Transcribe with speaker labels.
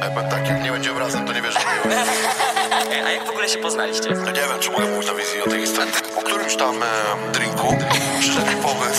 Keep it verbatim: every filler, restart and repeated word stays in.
Speaker 1: Jak takim nie będzie obrazem, to nie wiesz, że miłe.
Speaker 2: A jak w ogóle się poznaliście?
Speaker 1: No nie wiem, czy mogę mówić na wizji o tej historii. Po którymś tam e, drinku przyszedł mi pomysł,